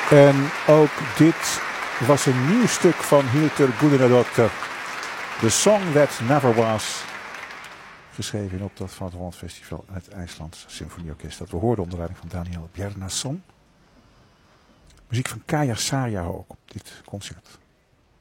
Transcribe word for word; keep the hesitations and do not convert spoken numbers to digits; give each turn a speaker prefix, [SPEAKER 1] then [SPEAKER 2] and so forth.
[SPEAKER 1] En ook dit was een nieuw stuk van Hildur Guðnadóttir. The Song That Never Was. Geschreven in opdracht van het Holland Festival en het IJslands Symfonieorkest. Dat we hoorden onder leiding van Daniel Bjarnason. Muziek van Kaja Saarja ook op dit concert.